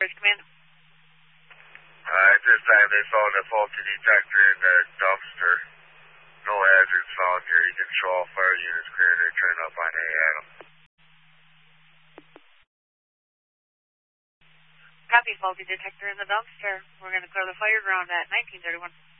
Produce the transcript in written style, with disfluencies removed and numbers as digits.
Command. At this time, they found a faulty detector in the dumpster. No hazards found here. You can show all fire units clearing their turn up on A Adam. Copy, faulty detector in the dumpster. We're going to clear the fire ground at 1931.